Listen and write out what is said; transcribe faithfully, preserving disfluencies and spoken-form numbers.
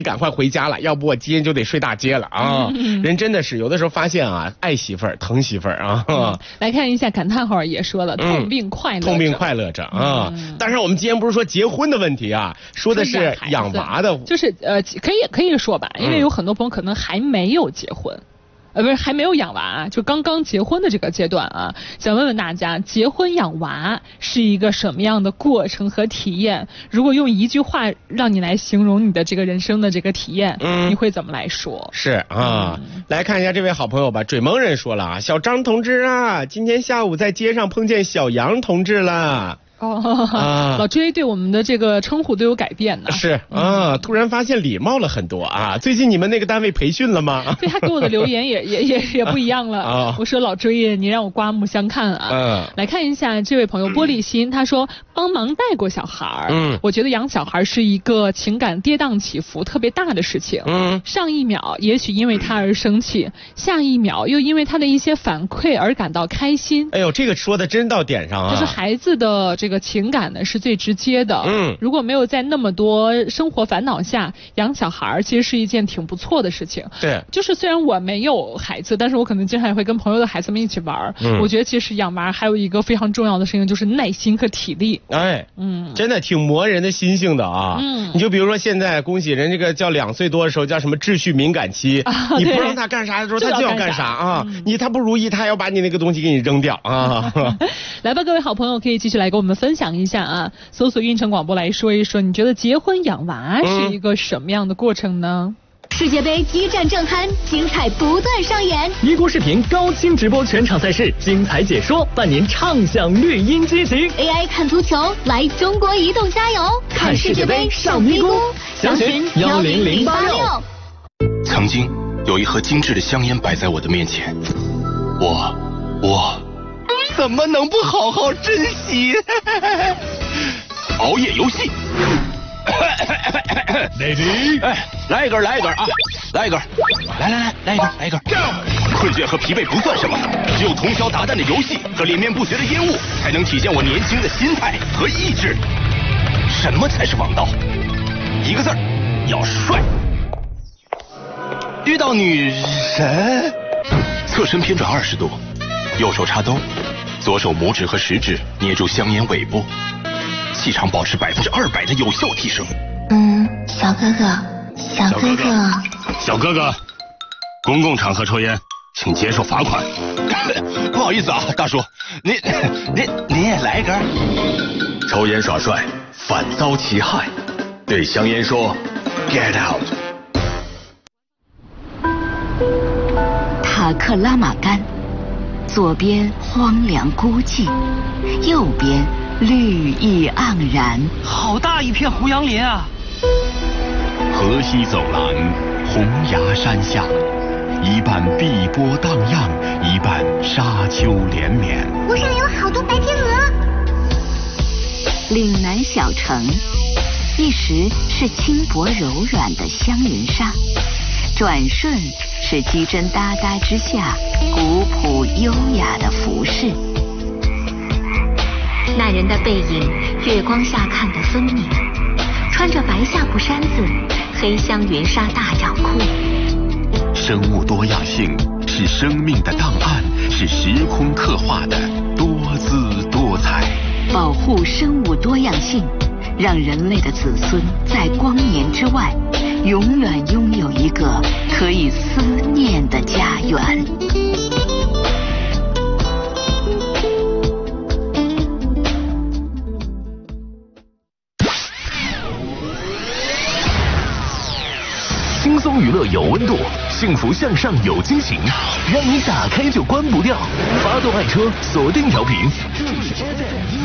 赶快回家了，要不我今天就得睡大街了啊！嗯、人真的是有的时候发现啊，爱媳妇儿疼媳妇儿啊、嗯。 来看一下感叹号也说了，痛并快乐着、 嗯，痛并快乐着啊！嗯、但是我们今天不是说结婚的问题啊，说的是养娃的， 就是呃，可以可以说吧，因为有很多朋友可能还没有结婚。呃，不是，还没有养娃，就刚刚结婚的这个阶段啊，想问问大家，结婚养娃是一个什么样的过程和体验？如果用一句话让你来形容你的这个人生的这个体验，嗯，你会怎么来说？ 是啊、嗯，来看一下这位好朋友吧，追梦人说了啊，小张同志啊，今天下午在街上碰见小杨同志了。 哦、啊，老追对我们的这个称呼都有改变呢。 是啊，突然发现礼貌了很多啊。最近你们那个单位培训了吗？ 对，他给我的留言也也也也不一样了。啊、我说老追，你让我刮目相看啊。嗯，来看一下这位朋友玻璃心，他说帮忙带过小孩。嗯，我觉得养小孩是一个情感跌宕起伏特别大的事情。嗯，上一秒也许因为他而生气，下一秒又因为他的一些反馈而感到开心。 哎呦，这个说的真到点上啊。 就是孩子的这个。这个情感呢是最直接的，嗯，如果没有在那么多生活烦恼下养小孩，其实是一件挺不错的事情。 对， 就是虽然我没有孩子，但是我可能经常也会跟朋友的孩子们一起玩。嗯，我觉得其实养娃还有一个非常重要的事情，就是耐心和体力。 哎，嗯，真的挺磨人的心性的啊。嗯，你就比如说现在，恭喜人这个叫两岁多的时候叫什么秩序敏感期，啊、你不让他干啥的时候，他就要干啥啊。嗯、你他不如意，他要把你那个东西给你扔掉啊。 来吧，各位好朋友，可以继续来给我们分享一下啊，搜索运城广播来说一说，你觉得结婚养娃是一个什么样的过程呢？ 世界杯激战正酣，精彩不断上演。 一锅视频高清直播全场赛事，精彩解说伴您畅享绿茵激情。 A I 看足球，来中国移动加油，看世界杯上咪咕，详询幺零零八六。 曾经有一盒精致的香烟摆在我的面前，我我怎么能不好好珍惜？熬夜游戏。 Lady， 哎，来一根，来一根啊，来一根，来来来，来一根，来一根。困倦和疲惫不算什么，只有通宵达旦的游戏和连绵不绝的烟雾，才能体现我年轻的心态和意志。什么才是王道？一个字儿，要帅。遇到女神，侧身偏转二十度，右手插兜，左手拇指和食指捏住香烟尾部。气场保持百分之二百的有效提升。 嗯，小哥哥，小哥哥， 小哥哥，公共场合抽烟，请接受罚款。 不好意思啊，大叔，您您您也来一根。 抽烟耍帅，反遭其害。对香烟说 ，Get out。 塔克拉玛干，左边荒凉孤寂，右边。绿意盎然， 好大一片胡杨林啊！ 河西走廊，红崖山下，一半碧波荡漾，一半沙丘连绵。 湖上有好多白天鹅。岭南小城，一时是轻薄柔软的香云纱，转瞬是机针搭搭之下古朴优雅的服饰。那人的背影，月光下看得分明，穿着白夏布衫子，黑香云纱大脚裤。 生物多样性是生命的档案，是时空刻画的多姿多彩。 保护生物多样性，让人类的子孙在光年之外，永远拥有一个可以思念的家园。 轻松娱乐有温度，幸福向上有惊喜，让你打开就关不掉。发动爱车，锁定调频，这里是 F M